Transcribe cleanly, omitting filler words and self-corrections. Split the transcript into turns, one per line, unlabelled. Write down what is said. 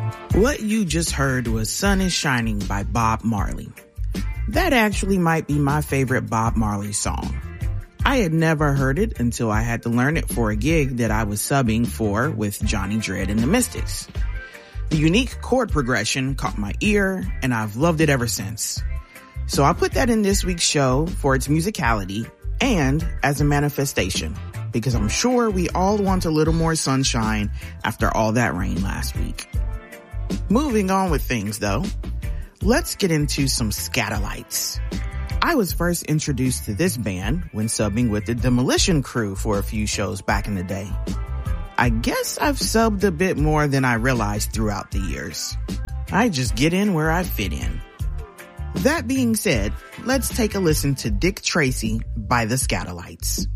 What you just heard was Sun is Shining by Bob Marley. That actually might be my favorite Bob Marley song. I had never heard it until I had to learn it for a gig that I was subbing for with Johnny Dredd and the Mystics. The unique chord progression caught my ear, and I've loved it ever since. So I put that in this week's show for its musicality and as a manifestation, because I'm sure we all want a little more sunshine after all that rain last week. Moving on with things though, let's get into some Skatalites. I was first introduced to this band when subbing with the Demolition Crew for a few shows back in the day. I guess I've subbed a bit more than I realized throughout the years. I just get in where I fit in. That being said, let's take a listen to Dick Tracy by the Skatalites.